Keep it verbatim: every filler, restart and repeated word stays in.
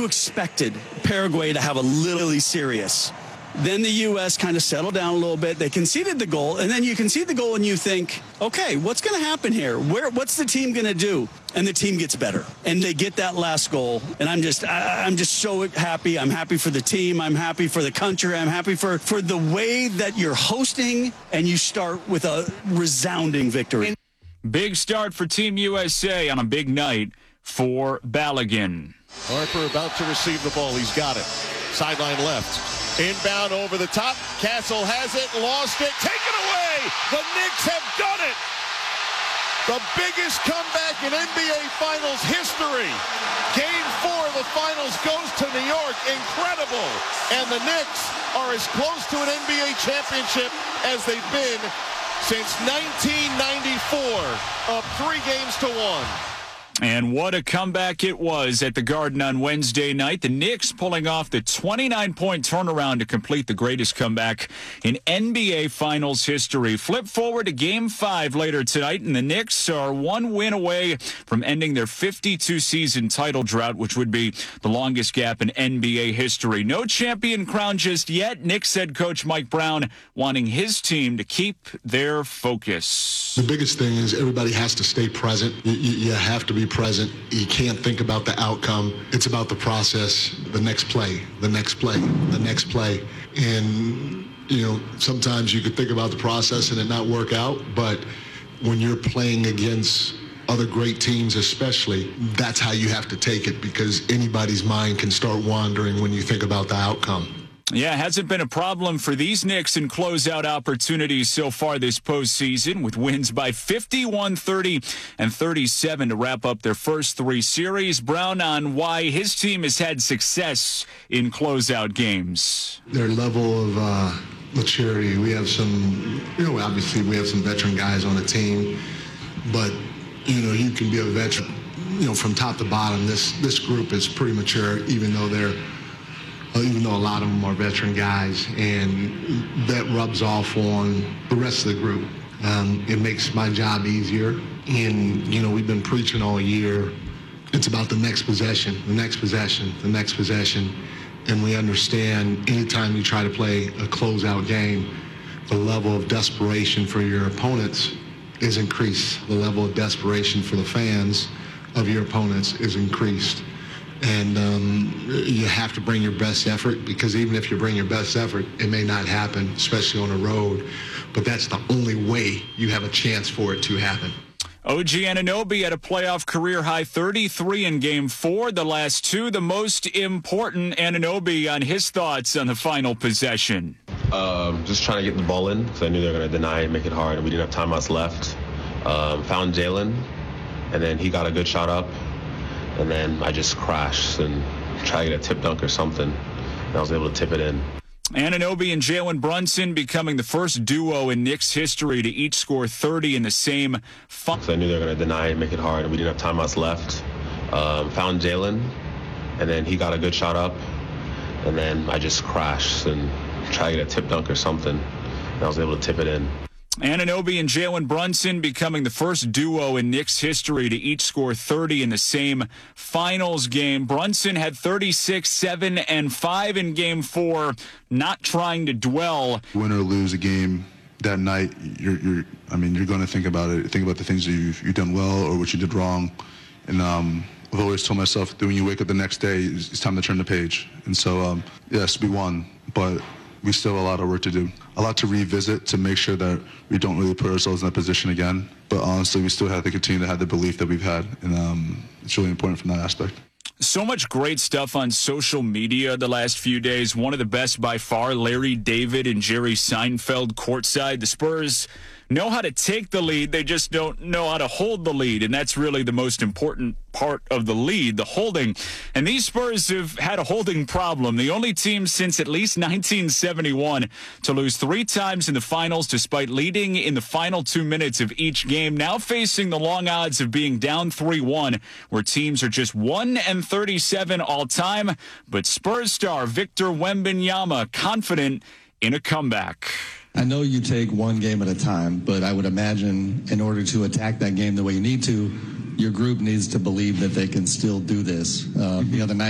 you expected Paraguay to have a little serious. Then the U S kind of settled down a little bit. They conceded the goal, and then you concede the goal and you think, okay, what's going to happen here? Where, what's the team going to do? And the team gets better, and they get that last goal. And I'm just, I, I'm just so happy. I'm happy for the team. I'm happy for the country. I'm happy for, for the way that you're hosting, and you start with a resounding victory. Big start for Team U S A on a big night for Balogun. Harper about to receive the ball. He's got it. Sideline left. Inbound over the top. Castle has it, lost it, taken away. The Knicks have done it. The biggest comeback in N B A Finals history. Game four of the Finals goes to New York. Incredible. And the Knicks are as close to an N B A championship as they've been since nineteen ninety-four, up three games to one. And what a comeback it was at the Garden on Wednesday night. The Knicks pulling off the twenty-nine point turnaround to complete the greatest comeback in N B A Finals history. Flip forward to Game five later tonight, and the Knicks are one win away from ending their fifty-two season title drought, which would be the longest gap in N B A history. No champion crown just yet. Knicks head coach Mike Brown wanting his team to keep their focus. The biggest thing is everybody has to stay present. You, you, you have to be present. You can't think about the outcome. It's about the process, the next play, the next play, the next play. And, you know, sometimes you could think about the process and it not work out, but when you're playing against other great teams especially, that's how you have to take it, because anybody's mind can start wandering when you think about the outcome. Yeah, hasn't been a problem for these Knicks in closeout opportunities so far this postseason, with wins by fifty-one, thirty, and thirty-seven to wrap up their first three series. Brown on why his team has had success in closeout games. Their level of uh, maturity. We have some, you know, obviously we have some veteran guys on the team, but, you know, you can be a veteran, you know, from top to bottom. This, this group is pretty mature, even though they're even though a lot of them are veteran guys, and that rubs off on the rest of the group. Um, it makes my job easier. And, you know, we've been preaching all year, it's about the next possession, the next possession, the next possession. And we understand anytime you try to play a closeout game, the level of desperation for your opponents is increased. The level of desperation for the fans of your opponents is increased. And um, you have to bring your best effort, because even if you bring your best effort, it may not happen, especially on the road. But that's the only way you have a chance for it to happen. O G Anunoby had a playoff career-high thirty-three in Game four. The last two, the most important. Anunoby on his thoughts on the final possession. Um, just trying to get the ball in, because I knew they were going to deny and make it hard. We didn't have timeouts left. Um, found Jalen, and then he got a good shot up. And then I just crashed and tried to get a tip dunk or something, and I was able to tip it in. Anunoby and Jalen Brunson becoming the first duo in Knicks history to each score thirty in the same fun. So I knew they were going to deny and make it hard, and we didn't have timeouts left. Um, found Jalen, and then he got a good shot up, and then I just crashed and tried to get a tip dunk or something, and I was able to tip it in. Anunoby and Jalen Brunson becoming the first duo in Knicks history to each score thirty in the same finals game. Brunson had thirty-six, seven, and five in Game four, not trying to dwell. Win or lose a game that night, you're, you're I mean, you're going to think about it, think about the things that you've, you've done well or what you did wrong. And um, I've always told myself that when you wake up the next day, it's, it's time to turn the page. And so, um, yes, we won, but we still have a lot of work to do, a lot to revisit to make sure that we don't really put ourselves in that position again. But honestly, we still have to continue to have the belief that we've had, and um, it's really important from that aspect. So much great stuff on social media the last few days. One of the best by far, Larry David and Jerry Seinfeld courtside. The Spurs know how to take the lead. They just don't know how to hold the lead, and that's really the most important part of the lead, the holding. And these Spurs have had a holding problem. The only team since at least nineteen seventy-one to lose three times in the finals despite leading in the final two minutes of each game, now facing the long odds of being down three one, where teams are just one and thirty-seven all time. But Spurs star Victor Wembanyama confident in a comeback. I know you take one game at a time, but I would imagine in order to attack that game the way you need to, your group needs to believe that they can still do this. Uh, the other night,